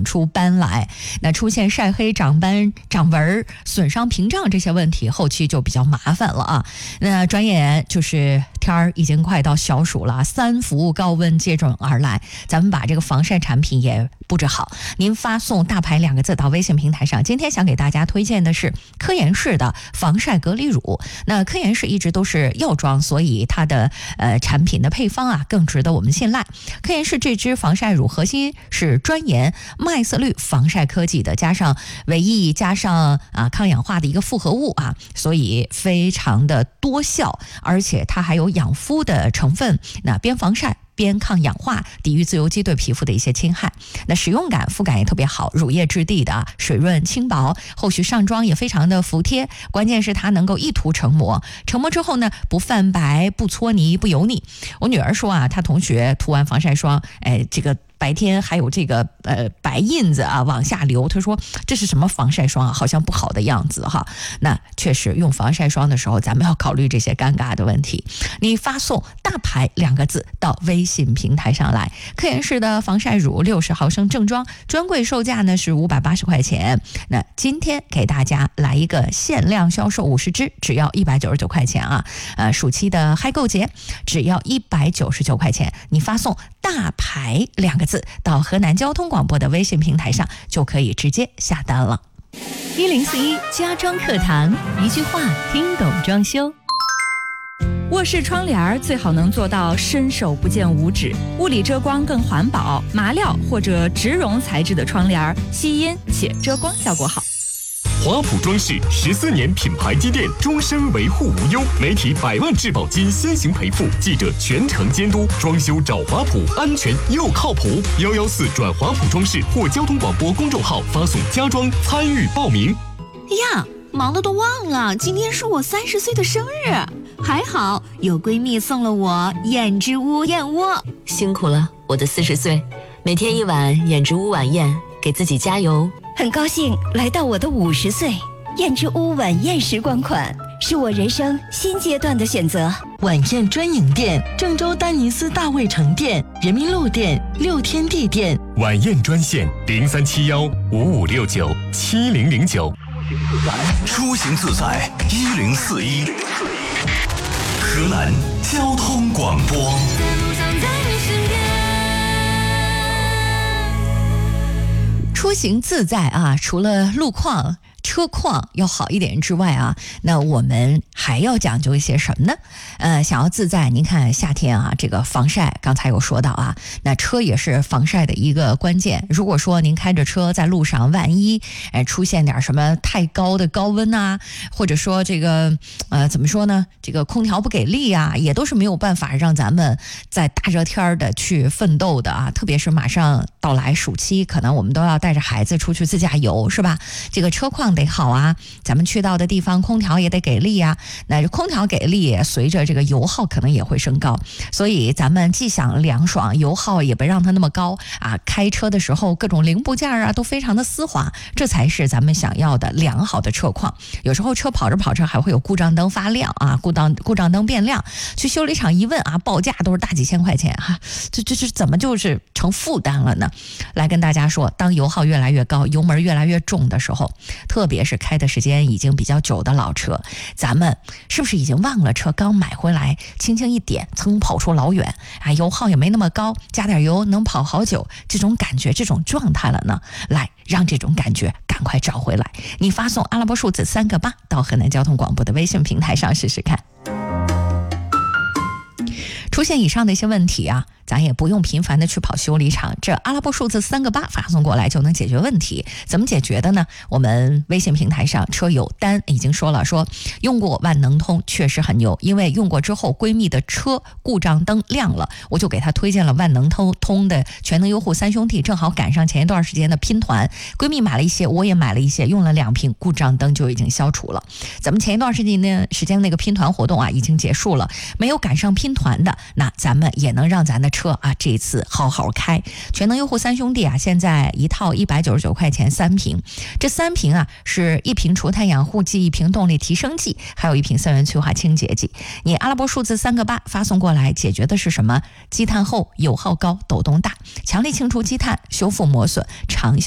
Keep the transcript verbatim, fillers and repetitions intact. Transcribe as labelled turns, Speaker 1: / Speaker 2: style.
Speaker 1: 出斑来。那出现晒黑、长斑、长纹、损伤屏障这些问题，后期就比较麻烦了啊。那转眼就是天儿已经快到小暑了，三伏高温接踵而来，咱们把这个防晒产品也布置好。您发送大牌两个字到微信平台上。今天想给大家推荐的是科颜氏的防晒隔离乳。那科颜氏一直都是药妆，所以它的呃产品的配方啊更值得我们信赖。科颜氏这支防晒乳核心是专研麦色绿防晒科技的，加上维 E 加上啊抗氧化的一个复合物啊，所以非常的多效，而且它还有养肤的成分，那边防晒边抗氧化，抵御自由基对皮肤的一些侵害。那使用感、肤感也特别好，乳液质地的，水润轻薄，后续上妆也非常的服帖。关键是它能够一涂成膜，成膜之后呢，不泛白、不搓泥、不油腻。我女儿说啊，她同学涂完防晒霜，哎，这个白天还有这个呃白印子啊往下流，他说这是什么防晒霜啊，好像不好的样子哈。那确实用防晒霜的时候，咱们要考虑这些尴尬的问题。你发送大牌两个字到微信平台上来。科颜氏的防晒乳六十毫升正装，专柜售价呢是五百八十块钱。那今天给大家来一个限量销售五十支，只要一百九十九块钱啊。呃，暑期的嗨购节只要一百九十九块钱，你发送大牌两个字到河南交通广播的微信平台上，就可以直接下单了。一零四一家装课堂，一句话听懂装修。
Speaker 2: 卧室窗帘最好能做到伸手不见五指，物理遮光更环保，麻料或者植绒材质的窗帘吸音且遮光效果好。
Speaker 3: 华普装饰十四年品牌积淀，终身维护无忧，媒体百万质保金先行赔付，记者全程监督，装修找华普，安全又靠谱。幺幺四转华普装饰或交通广播公众号发送家装参与报名。
Speaker 4: 呀，忙得都忘了，今天是我三十岁的生日，还好有闺蜜送了我燕之屋燕窝。
Speaker 5: 辛苦了，我的四十岁，每天一碗燕之屋晚宴，给自己加油。
Speaker 6: 很高兴来到我的五十岁，燕之屋晚宴时光款是我人生新阶段的选择。
Speaker 7: 晚宴专营店：郑州丹尼斯大卫城店、人民路店、六天地店。
Speaker 3: 晚宴专线零三七幺五五六九七零零九。
Speaker 8: 出行自在一零四一，河南交通广播。
Speaker 1: 出行自在啊，除了路况车况要好一点之外啊，那我们还要讲究一些什么呢？呃，想要自在，您看夏天啊，这个防晒刚才有说到啊，那车也是防晒的一个关键。如果说您开着车在路上，万一哎出现点什么太高的高温啊，或者说这个呃怎么说呢，这个空调不给力啊，也都是没有办法让咱们在大热天的去奋斗的啊。特别是马上到来暑期，可能我们都要带着孩子出去自驾游，是吧？这个车况得好啊，咱们去到的地方空调也得给力啊。那空调给力，随着这个油耗可能也会升高，所以咱们既想凉爽，油耗也别让它那么高啊。开车的时候各种零部件啊都非常的丝滑，这才是咱们想要的良好的车况。有时候车跑着跑着还会有故障灯发亮啊，故障故障灯变亮，去修理厂一问啊，报价都是大几千块钱哈、啊，这这这怎么就是成负担了呢？来跟大家说，当油耗越来越高，油门越来越重的时候，特别是开的时间已经比较久的老车，咱们是不是已经忘了车刚买回来，轻轻一点噌跑出老远啊，油耗也没那么高，加点油能跑好久，这种感觉这种状态了呢？来，让这种感觉赶快找回来，你发送阿拉伯数字三个八到河南交通广播的微信平台上试试看。出现以上的一些问题啊，咱也不用频繁的去跑修理厂，这阿拉伯数字三个八发送过来就能解决问题。怎么解决的呢？我们微信平台上车友丹已经说了，说用过万能通确实很牛，因为用过之后闺蜜的车故障灯亮了，我就给她推荐了万能通通的全能优护三兄弟，正好赶上前一段时间的拼团，闺蜜买了一些，我也买了一些，用了两瓶，故障灯就已经消除了。咱们前一段时间呢时间那个拼团活动啊已经结束了，没有赶上拼团的，那咱们也能让咱的车啊这一次好好开。全能优护三兄弟啊，现在一套一百九十九块钱三瓶，这三瓶啊是一瓶除碳养护剂，一瓶动力提升剂，还有一瓶三元催化清洁剂。你阿拉伯数字三个八发送过来，解决的是什么？积碳厚、油耗高、抖动大，强力清除积碳，修复磨损，长